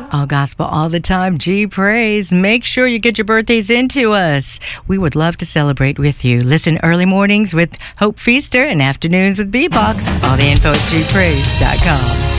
All gospel all the time. G Praise. Make sure you get your birthdays into us. We would love to celebrate with you. Listen early mornings with Hope Feaster and afternoons with B-Box. All the info at gpraise.com.